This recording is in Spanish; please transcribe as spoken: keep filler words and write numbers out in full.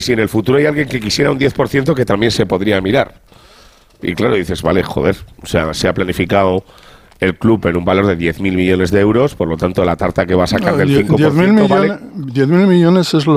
si en el futuro hay alguien que quisiera un diez por ciento, que también se podría mirar. Y claro, dices, vale, joder, o sea, se ha planificado el club en un valor de diez mil millones de euros, por lo tanto la tarta que va a sacar No, del die- cinco por ciento diez mil vale... millones, diez mil millones es lo